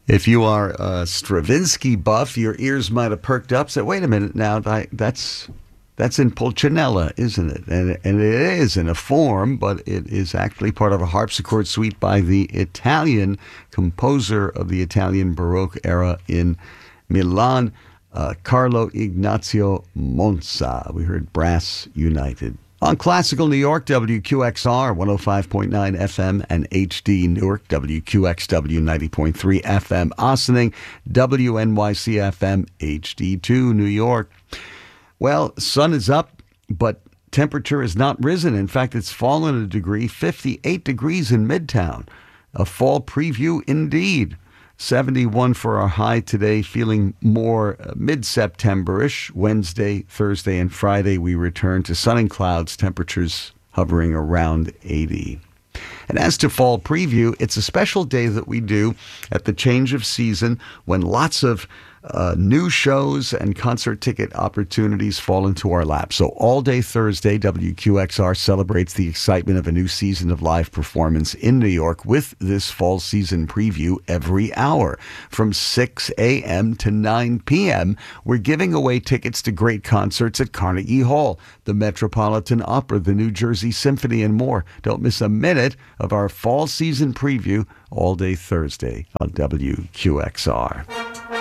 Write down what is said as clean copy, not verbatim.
If you are a Stravinsky buff, your ears might have perked up. Said, "Wait a minute, now that's in Pulcinella, isn't it?" And it is in a form, but it is actually part of a harpsichord suite by the Italian composer of the Italian Baroque era in Milan, Carlo Ignazio Monza. We heard Brass United. On Classical New York, WQXR 105.9 FM and HD Newark, WQXW 90.3 FM Ossining, WNYC FM HD2 New York. Well, sun is up, but temperature has not risen. In fact, it's fallen a degree, 58 degrees in Midtown. A fall preview indeed. 71 for our high today, feeling more mid-September-ish. Wednesday, Thursday, and Friday, we return to sun and clouds, temperatures hovering around 80. And as to fall preview, it's a special day that we do at the change of season when lots of new shows and concert ticket opportunities fall into our lap. So all day Thursday, WQXR celebrates the excitement of a new season of live performance in New York with this fall season preview every hour. From 6 a.m. to 9 p.m., we're giving away tickets to great concerts at Carnegie Hall, the Metropolitan Opera, the New Jersey Symphony, and more. Don't miss a minute of our fall season preview all day Thursday on WQXR.